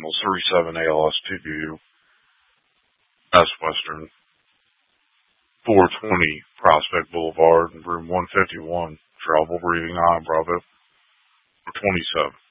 Cardinals, 37 ALS TBU, S Western, 420 Prospect Boulevard, room 151, Travel Breathing I, Bravo, 27.